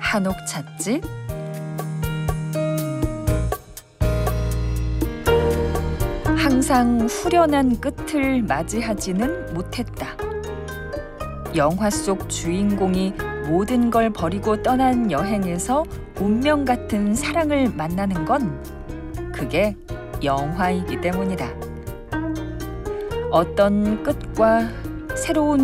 한옥 찻집. 항상 후련한 끝을 맞이하지는 못했다. 영화 속 주인공이 모든 걸 버리고 떠난 여행에서 운명 같은 사랑을 만나는 건 그게 영화이기 때문이다. 어떤 끝과 새로운